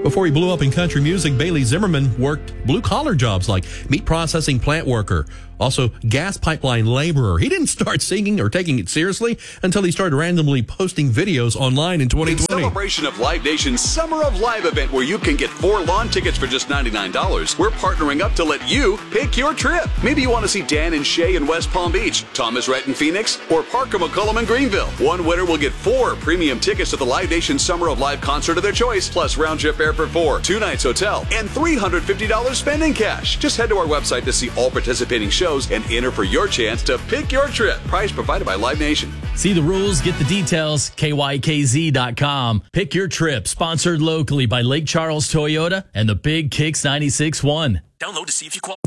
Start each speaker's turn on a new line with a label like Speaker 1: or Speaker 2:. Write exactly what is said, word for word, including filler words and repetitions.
Speaker 1: Before he blew up in country music, Bailey Zimmerman worked blue-collar jobs like meat processing plant worker, also gas pipeline laborer. He didn't start singing or taking it seriously until he started randomly posting videos online in twenty twenty.
Speaker 2: In celebration of Live Nation's Summer of Live event, where you can get four lawn tickets for just ninety-nine dollars, we're partnering up to let you pick your trip. Maybe you want to see Dan and Shay in West Palm Beach, Thomas Rhett in Phoenix, or Parker McCullum in Greenville. One winner will get four premium tickets to the Live Nation Summer of Live concert of their choice, plus round-trip air for four, two nights hotel, and three hundred fifty dollars spending cash. Just head to our website to see all participating shows and enter for your chance to pick your trip. Prize provided by Live Nation.
Speaker 3: See the rules, get the details, K Y K Z dot com. Pick your trip, sponsored locally by Lake Charles Toyota and the Big Kicks ninety-six point one.
Speaker 4: Download to see if you qualify.